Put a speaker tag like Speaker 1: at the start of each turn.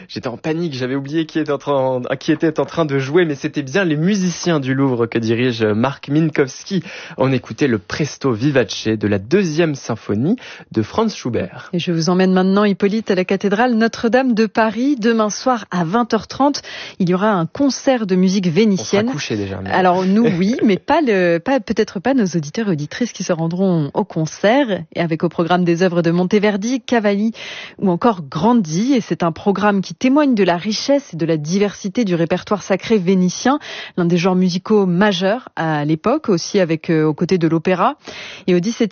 Speaker 1: J'étais en panique, j'avais oublié qui était en train de jouer, mais c'était bien les musiciens du Louvre que dirige Marc Minkowski. On écoutait le Presto Vivace de la 2e symphonie de Franz Schubert.
Speaker 2: Et je vous emmène maintenant, Hippolyte, à la cathédrale Notre-Dame de Paris. Demain soir à 20h30, il y aura un concert de musique vénitienne.
Speaker 1: On sera couché déjà. Mais...
Speaker 2: Alors nous, oui, mais peut-être pas nos auditeurs et auditrices qui se rendront au concert. Et avec au programme des œuvres de Monteverdi, Cavalli ou encore Grandi. Et c'est un programme qui témoigne de la richesse et de la diversité du répertoire sacré vénitien, l'un des genres musicaux majeurs à l'époque, aussi avec aux côtés de l'opéra. Et au XVIIe